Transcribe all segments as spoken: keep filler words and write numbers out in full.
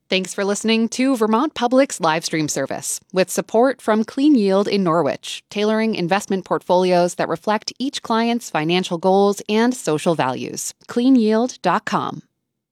Thanks for listening to Vermont Public's live stream service, with support from Clean Yield in Norwich, tailoring investment portfolios that reflect each client's financial goals and social values. clean yield dot com.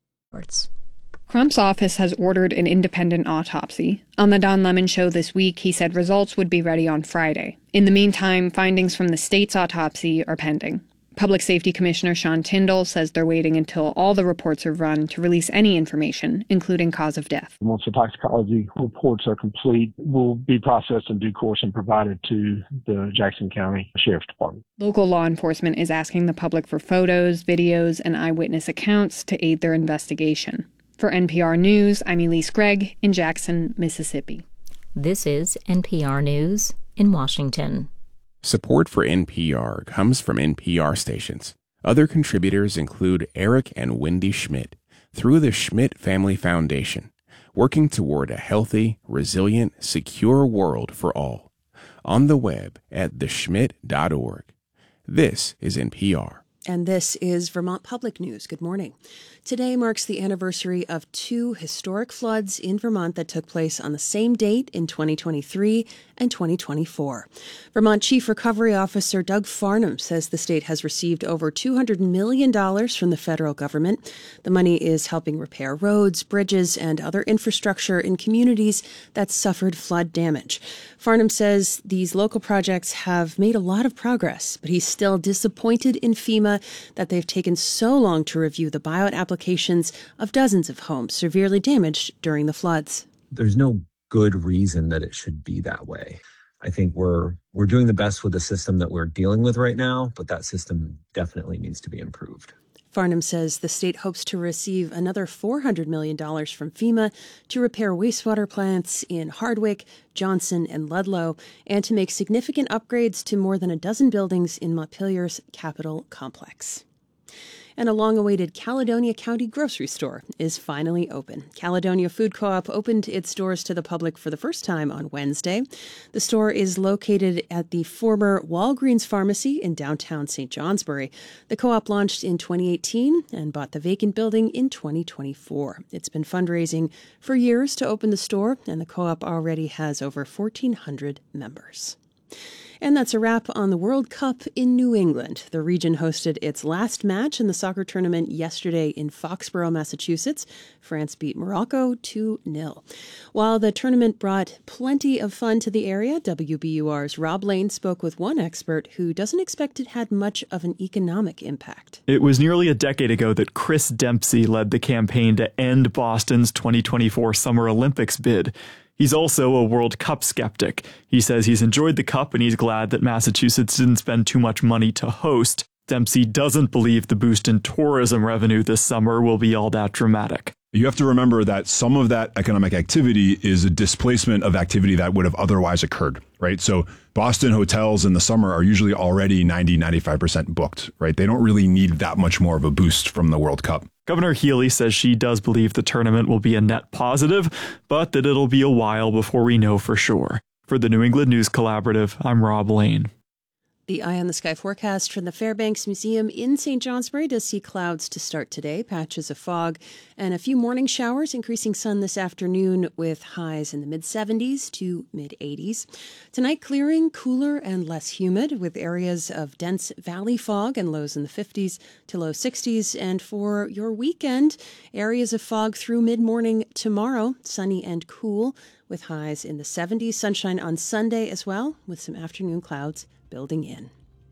Trump's office has ordered an independent autopsy. On the Don Lemon Show this week, he said results would be ready on Friday. In the meantime, findings from the state's autopsy are pending. Public Safety Commissioner Sean Tyndall says they're waiting until all the reports are run to release any information, including cause of death. Once the toxicology reports are complete, will be processed in due course and provided to the Jackson County Sheriff's Department. Local law enforcement is asking the public for photos, videos, and eyewitness accounts to aid their investigation. For N P R News, I'm Elise Gregg in Jackson, Mississippi. This is N P R News in Washington. Support for N P R comes from N P R stations. Other contributors include Eric and Wendy Schmidt through the Schmidt Family Foundation, working toward a healthy, resilient, secure world for all. On the web at the schmidt dot org. This is N P R. And this is Vermont Public News. Good morning. Today marks the anniversary of two historic floods in Vermont that took place on the same date in twenty twenty-three and twenty twenty-four. Vermont Chief Recovery Officer Doug Farnham says the state has received over two hundred million dollars from the federal government. The money is helping repair roads, bridges, and other infrastructure in communities that suffered flood damage. Farnham says these local projects have made a lot of progress, but he's still disappointed in FEMA that they've taken so long to review the buyout applications of dozens of homes severely damaged during the floods. There's no good reason that it should be that way. I think we're we're doing the best with the system that we're dealing with right now, but that system definitely needs to be improved. Farnham says the state hopes to receive another four hundred million dollars from FEMA to repair wastewater plants in Hardwick, Johnson, and Ludlow, and to make significant upgrades to more than a dozen buildings in Montpelier's Capitol complex. And a long-awaited Caledonia County grocery store is finally open. Caledonia Food Co-op opened its doors to the public for the first time on Wednesday. The store is located at the former Walgreens Pharmacy in downtown Saint Johnsbury. The co-op launched in twenty eighteen and bought the vacant building in twenty twenty-four. It's been fundraising for years to open the store, and the co-op already has over fourteen hundred members. And that's a wrap on the World Cup in New England. The region hosted its last match in the soccer tournament yesterday in Foxborough, Massachusetts. France beat Morocco two nil. While the tournament brought plenty of fun to the area, W B U R's Rob Lane spoke with one expert who doesn't expect it had much of an economic impact. It was nearly a decade ago that Chris Dempsey led the campaign to end Boston's twenty twenty-four Summer Olympics bid. He's also a World Cup skeptic. He says he's enjoyed the Cup and he's glad that Massachusetts didn't spend too much money to host. Dempsey doesn't believe the boost in tourism revenue this summer will be all that dramatic. You have to remember that some of that economic activity is a displacement of activity that would have otherwise occurred, right? So Boston hotels in the summer are usually already ninety, ninety-five percent booked, right? They don't really need that much more of a boost from the World Cup. Governor Healy says she does believe the tournament will be a net positive, but that it'll be a while before we know for sure. For the New England News Collaborative, I'm Rob Lane. The Eye on the Sky forecast from the Fairbanks Museum in Saint Johnsbury does see clouds to start today, patches of fog, and a few morning showers, increasing sun this afternoon with highs in the mid seventies to mid eighties. Tonight, clearing, cooler and less humid with areas of dense valley fog and lows in the fifties to low sixties. And for your weekend, areas of fog through mid-morning tomorrow, sunny and cool with highs in the seventies. Sunshine on Sunday as well with some afternoon clouds building in.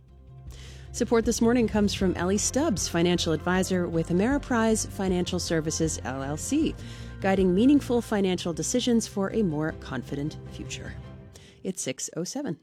Support this morning comes from Ellie Stubbs, financial advisor with Ameriprise Financial Services, L L C, guiding meaningful financial decisions for a more confident future. It's six oh seven.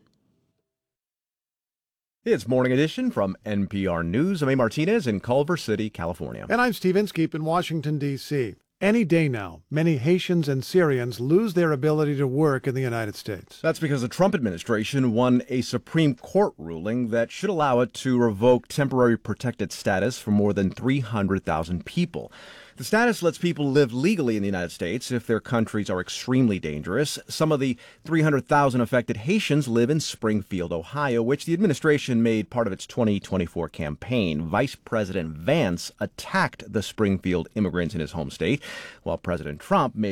It's Morning Edition from N P R News. I'm A. Martinez in Culver City, California. And I'm Steve Inskeep in Washington, D C Any day now, many Haitians and Syrians lose their ability to work in the United States. That's because the Trump administration won a Supreme Court ruling that should allow it to revoke temporary protected status for more than three hundred thousand people. The status lets people live legally in the United States if their countries are extremely dangerous. Some of the three hundred thousand affected Haitians live in Springfield, Ohio, which the administration made part of its twenty twenty-four campaign. Vice President Vance attacked the Springfield immigrants in his home state, while President Trump made